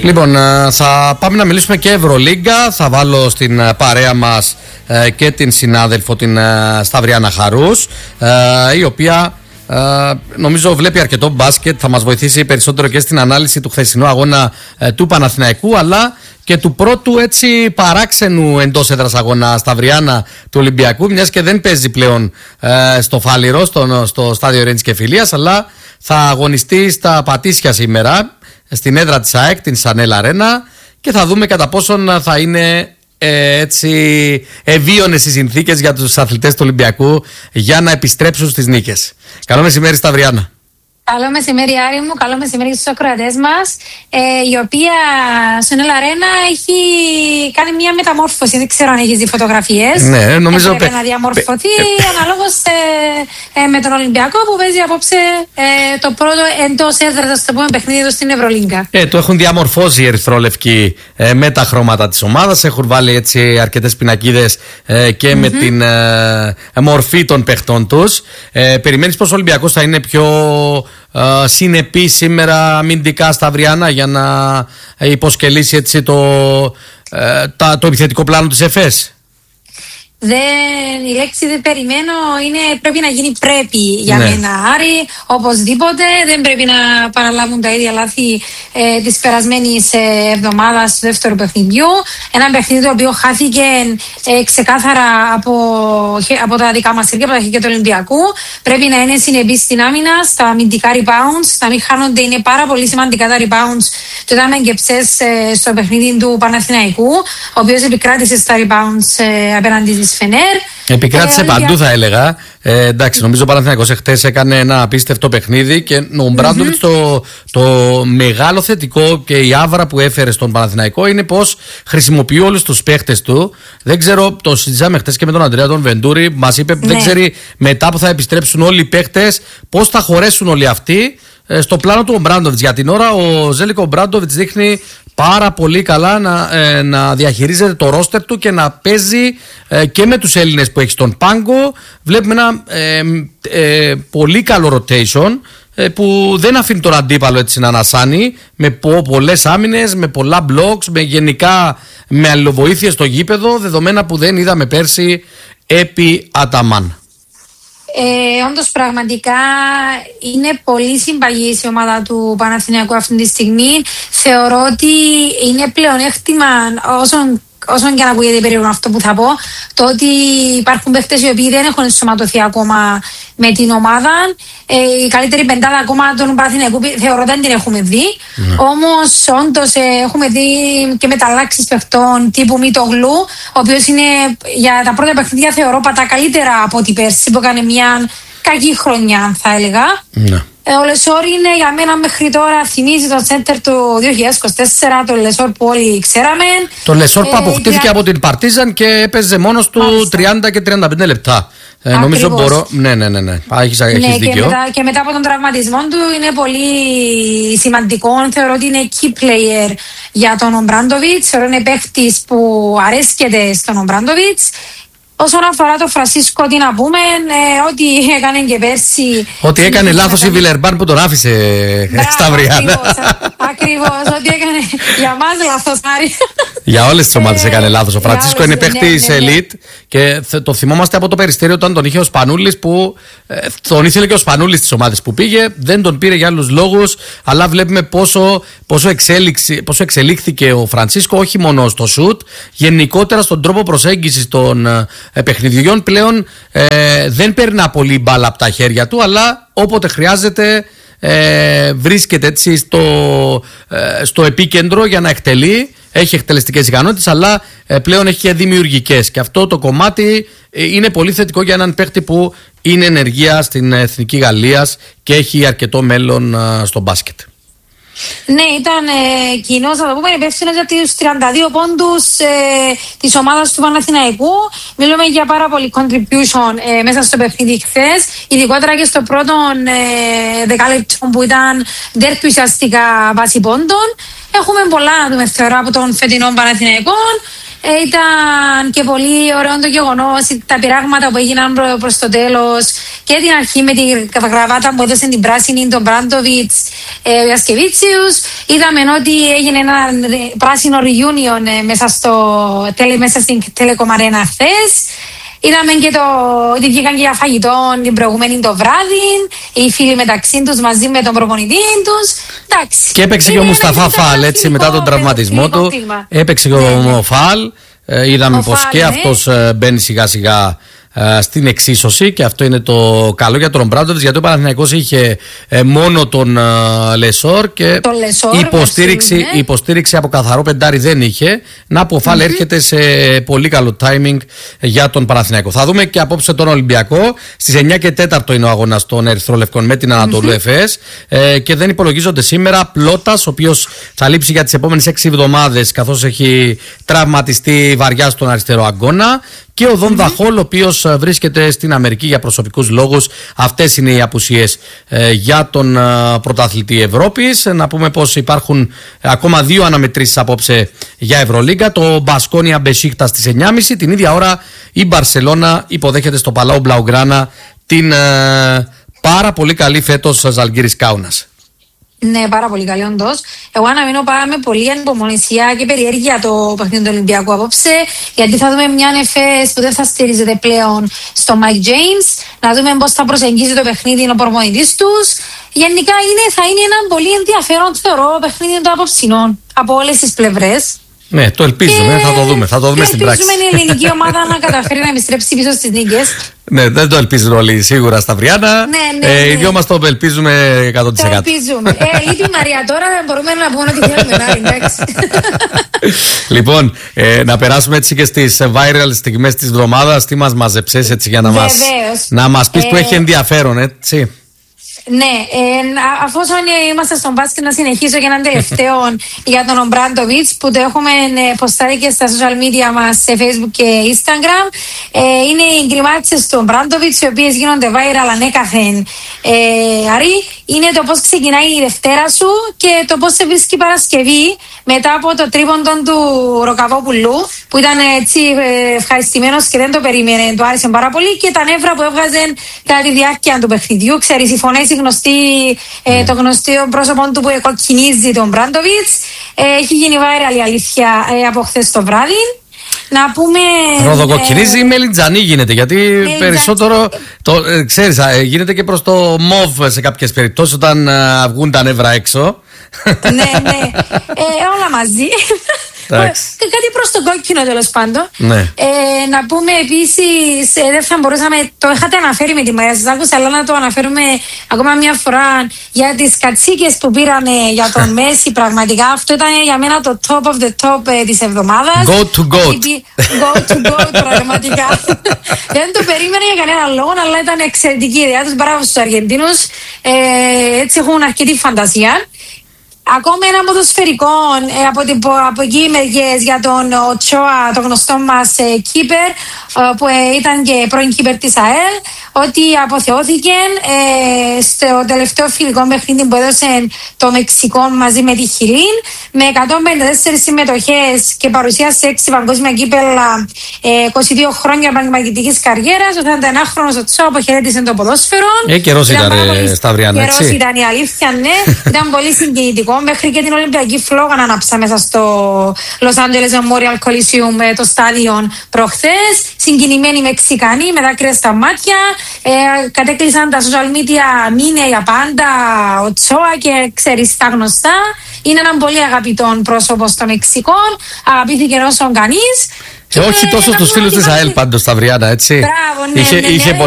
Λοιπόν, θα πάμε να μιλήσουμε και Ευρωλίγκα. Θα βάλω στην παρέα μας και την συνάδελφο την Σταυριάννα Χαρούς, η οποία νομίζω βλέπει αρκετό μπάσκετ. Θα μας βοηθήσει περισσότερο και στην ανάλυση του χθεσινού αγώνα του Παναθηναϊκού, αλλά και του πρώτου έτσι παράξενου εντός έδρας αγώνα, Σταυριάννα, του Ολυμπιακού, μιας και δεν παίζει πλέον στο Φάληρο, στο στάδιο Ρέντζης και Φιλίας, αλλά θα αγωνιστεί στα Πατήσια σήμερα, στην έδρα της ΑΕΚ, την Σανέλ Αρένα, και θα δούμε κατά πόσον θα είναι έτσι ευίωνες οι συνθήκες για τους αθλητές του Ολυμπιακού για να επιστρέψουν στις νίκες. Καλό μεσημέρι, Σταυριάννα. Καλό μεσημέρι, Άρη μου. Καλό μεσημέρι στους ακροατές μας, η οποία στον Ελαρένα έχει κάνει μια μεταμόρφωση. Δεν ξέρω αν έχεις δει φωτογραφίες. Ναι, νομίζω πρέπει να διαμορφωθεί αναλόγως με τον Ολυμπιακό που παίζει απόψε το πρώτο εντός έδρας, το πούμε, παιχνίδι του στην Ευρωλίγκα. Το έχουν διαμορφώσει οι ερυθρόλευκοι με τα χρώματα της ομάδας. Έχουν βάλει έτσι αρκετές πινακίδες και με την μορφή των παιχτών τους. Περιμένεις πως ο Ολυμπιακός θα είναι πιο συνεπή σήμερα αμυντικά, Σταυριάννα, για να υποσκελίσει έτσι το επιθετικό πλάνο της ΕΦΕΣ? Η λέξη δεν περιμένω πρέπει να γίνει πρέπει για μένα, Άρη. Οπωσδήποτε δεν πρέπει να παραλάβουν τα ίδια λάθη της περασμένης εβδομάδας του δεύτερου παιχνιδιού. Ένα παιχνίδι το οποίο χάθηκε ξεκάθαρα από τα δικά μας χέρια, από τα χέρια του Ολυμπιακού. Πρέπει να είναι συνεπής στην άμυνα, στα αμυντικά rebounds, να μην χάνονται. Είναι πάρα πολύ σημαντικά τα rebounds. Το είδαμε και στο παιχνίδι του Παναθηναϊκού, ο οποίος επικράτησε στα rebounds απέναντι της Φενέρ. Επικράτησε παντού, θα έλεγα. Εντάξει, νομίζω ο Παναθηναϊκός εχθές έκανε ένα απίστευτο παιχνίδι και ο Μπράντοβιτς το μεγάλο θετικό και η άβρα που έφερε στον Παναθηναϊκό είναι πως χρησιμοποιεί όλους τους παίχτες του. Δεν ξέρω, το συζητήσαμε χθες και με τον Αντρέα τον Βεντούρη, μας είπε δεν ξέρει μετά που θα επιστρέψουν όλοι οι παίχτες πώς θα χωρέσουν όλοι αυτοί στο πλάνο του Μπράντοβιτς. Για την ώρα ο Ζέλικο Μπράντοβιτς δείχνει πάρα πολύ καλά να διαχειρίζεται το ρόστερ του και να παίζει και με τους Έλληνες που έχει στον πάγκο. Βλέπουμε ένα πολύ καλό rotation που δεν αφήνει τον αντίπαλο έτσι να ανασάνει, με πολλές άμυνες, με πολλά blocks, με αλληλοβοήθεια στο γήπεδο, δεδομένα που δεν είδαμε πέρσι επί Αταμάν. Όντως πραγματικά είναι πολύ συμπαγής η ομάδα του Παναθηναϊκού αυτή τη στιγμή. Θεωρώ ότι είναι πλεονέκτημα, όσον και να ακούγεται περίπου αυτό που θα πω, το ότι υπάρχουν παίχτες οι οποίοι δεν έχουν ενσωματωθεί ακόμα με την ομάδα. Η καλύτερη πεντάδα ακόμα των Παναθηναϊκού θεωρώ δεν την έχουμε δει. Όμως όντως έχουμε δει και μεταλλάξεις παιχτών τύπου Μητογλου, ο οποίος είναι για τα πρώτα παιχνίδια θεωρώ πατά καλύτερα από ό,τι πέρσι, που έκανε μια κακή χρονιά, θα έλεγα. Ο Λεσόρ είναι για μένα μέχρι τώρα, θυμίζει το center του 2024, το Λεσόρ που όλοι ξέραμε. Το Λεσόρ που αποκτήθηκε από την Παρτίζαν και έπαιζε μόνος του 30 και 35 λεπτά. Νομίζω μπορώ. Ναι. Έχεις δίκιο. Και μετά από τον τραυματισμό του είναι πολύ σημαντικό. Θεωρώ ότι είναι key player για τον Ομπράντοβιτς. Θεωρώ είναι παίχτης που αρέσκεται στον Ομπράντοβιτς. Όσον αφορά το Φρανσίσκο, τι να πούμε, ό,τι έκανε και πέρσι. Ότι έκανε λάθος η Βιλερμπάν που τον άφησε, Σταυριάννα. Ακριβώς, ό,τι έκανε για μας λάθος, Άρη. Για όλες τις ομάδες έκανε λάθος. Ο Φρανσίσκο είναι παίχτης elite και το θυμόμαστε από το Περιστέριο όταν τον είχε ο Σπανούλης, που τον ήθελε και ο Σπανούλης στις ομάδες που πήγε. Δεν τον πήρε για άλλους λόγους, αλλά βλέπουμε πόσο εξελίχθηκε ο Φρανσίσκο, όχι μόνο στο σουτ, γενικότερα στον τρόπο προσέγγισης των παιχνιδιών. Πλέον δεν περνά πολύ μπάλα από τα χέρια του, αλλά όποτε χρειάζεται βρίσκεται έτσι στο επίκεντρο για να εκτελεί. Έχει εκτελεστικές ικανότητες, αλλά πλέον έχει και δημιουργικές, και αυτό το κομμάτι είναι πολύ θετικό για έναν παίχτη που είναι ενεργεία στην Εθνική Γαλλίας και έχει αρκετό μέλλον στο μπάσκετ. Ναι, ήταν κοινός, θα το πούμε, υπεύθυνος για τους 32 πόντους της ομάδας του Παναθηναϊκού. Μιλούμε για πάρα πολύ contribution μέσα στο παιχνίδι χθες, ειδικότερα και στο πρώτο δεκάλεπτο που ήταν ντέρπι ουσιαστικά βάση πόντων. Έχουμε πολλά να δούμε, θεωρώ, από τον φετινό Παναθηναϊκό. Ήταν και πολύ ωραίο το γεγονός, τα πειράγματα που έγιναν προς το τέλος και την αρχή με την κραβάτα που έδωσε την πράσινη, τον Μπράντοβιτς, ο Ιασκεβίτσιους. Είδαμε ότι έγινε ένα πράσινο reunion μέσα στην Telecom Arena χθες. Είδαμε και ότι βγήκαν και για φαγητό την προηγούμενη το βράδυ, οι φίλοι μεταξύ τους μαζί με τον προπονητή τους. Εντάξει. Και έπαιξε και ο Μουσταφά Φαλ, έτσι, μετά τον τραυματισμό του. Έπαιξε και ο Φαλ. Είδαμε πως και αυτός μπαίνει σιγά σιγά στην εξίσωση, και αυτό είναι το καλό για τον Μπράντοβιτς, γιατί ο Παναθηναϊκός είχε μόνο τον Λεσόρ και υποστήριξη από καθαρό πεντάρι δεν είχε. Να που ο Φαλ έρχεται σε πολύ καλό timing για τον Παναθηναϊκό. Θα δούμε και απόψε τον Ολυμπιακό. Στις 9 και 4 είναι ο αγώνας των Ερυθρολευκών με την Ανατολού Εφές, και δεν υπολογίζονται σήμερα Πλώτας, ο οποίος θα λείψει για τις επόμενες 6 εβδομάδες, καθώς έχει τραυματιστεί βαριά στον αριστερό αγκώνα, και ο Δον Δαχόλ, ο οποίος βρίσκεται στην Αμερική για προσωπικούς λόγους. Αυτές είναι οι απουσίες για τον πρωταθλητή Ευρώπης. Να πούμε πως υπάρχουν ακόμα 2 αναμετρήσεις απόψε για Ευρωλίγκα. Το Μπασκόνια Μπεσίκτας στις 9.30. Την ίδια ώρα η Μπαρσελόνα υποδέχεται στο Παλάου Μπλαουγκράνα την πάρα πολύ καλή φέτος Ζαλγκίρις Κάουνας. Ναι, πάρα πολύ καλή όντως. Εγώ αναμένω με πολύ ανυπομονησία και περιέργεια το παιχνίδι του Ολυμπιακού απόψε, γιατί θα δούμε μια Εφές που δεν θα στηρίζεται πλέον στο Mike James, να δούμε πώς θα προσεγγίσει το παιχνίδι ο προπονητής τους. Γενικά θα είναι ένα πολύ ενδιαφέρον, θεωρώ, παιχνίδι των απόψινών από όλες τις πλευρές. Ναι, το ελπίζουμε, θα το δούμε στην πράξη. Ελπίζουμε η ελληνική ομάδα να καταφέρει να επιστρέψει πίσω στις νίκες. Ναι, δεν το ελπίζουν όλοι σίγουρα στα Βριάννα. Οι δυο μας το ελπίζουμε 100%. Το ελπίζουμε. Λείπει η Μαρία τώρα, μπορούμε να πούμε ότι θέλουμε να είναι, εντάξει. Λοιπόν, να περάσουμε έτσι και στις viral στιγμές της εβδομάδας. Τι μας μαζεψες έτσι για να μας πεις που έχει ενδιαφέρον, έτσι. Ναι, αφού είμαστε στον μπάσκετ, να συνεχίσω για έναν τελευταίο για τον Ομπράντοβιτς, που το έχουμε ποστάρει και στα social media μας σε Facebook και Instagram. Είναι οι γκριμάτσες του Ομπράντοβιτς, οι οποίες γίνονται viral ανέκαθεν. Άρη, είναι το πώς ξεκινάει η Δευτέρα σου και το πώς σε βρίσκει η Παρασκευή μετά από το τρίποντο του Ροκαβόπουλου, που ήταν έτσι ευχαριστημένος και δεν το περίμενε, του άρεσε πάρα πολύ, και τα νεύρα που έβγαζε κατά τη διάρκεια του παιχνιδιού. Ξέρεις, οι φωνές, το γνωστό πρόσωπο του που κοκκινίζει τον Μπράντοβιτς. Έχει γίνει viral η αλήθεια από χθες το βράδυ. Να πούμε. Ροδοκοκκινίζει ή μελιτζανή γίνεται, γιατί περισσότερο. Ξέρεις, γίνεται και προς το μοβ σε κάποιες περιπτώσεις όταν βγουν τα νεύρα έξω. Ναι, όλα μαζί. Κάτι προς το κόκκινο, τέλος πάντων. Ναι. Να πούμε επίσης, δεν θα μπορούσαμε, το είχατε αναφέρει με τη Μαρία, σας άκουσα, αλλά να το αναφέρουμε ακόμα μια φορά για τις κατσίκες που πήρανε για τον Μέση. Πραγματικά αυτό ήταν για μένα το top of the top της εβδομάδας. Go to goat. Go to goat, πραγματικά. Δεν το περίμενα για κανένα λόγο, αλλά ήταν εξαιρετική ιδέα τους. Μπράβο στους Αργεντίνους. Έτσι έχουν αρκετή φαντασία. Ακόμα ένα ποδοσφαιρικό από εκεί μεριές για τον Οτσόα, το γνωστό μας κίπερ, που ήταν και πρώην κίπερ της ΑΕΛ, ότι αποθεώθηκε στο τελευταίο φιλικό παιχνίδι που έδωσε το Μεξικό μαζί με τη Χιλήν, με 154 συμμετοχές και παρουσία σε 6 παγκόσμια κύπελα, 22 χρόνια επαγγελματικής καριέρας. Ο 31χρονος Οτσόα αποχαιρέτησε το ποδόσφαιρο. Καιρός ήταν στα Βριάννα, έτσι. Καιρός ήταν, η αλήθεια, ναι. Ήταν πολύ συγκινητικό. Μέχρι και την Ολυμπιακή φλόγα να ανάψα μέσα στο Los Angeles Memorial Coliseum, το στάδιο προχθές. Συγκινημένοι Μεξικανοί με δάκρυα στα μάτια. Κατέκλυσαν τα social media μήνε για πάντα ο Τσόα και ξέρεις τα γνωστά. Είναι έναν πολύ αγαπητό πρόσωπο στο Μεξικό. Αγαπήθηκε όσο κανείς. Και όχι τόσο στους φίλους της ΑΕΛ πάντως στα Βριάννα, έτσι. Μπράβο, ναι, είχε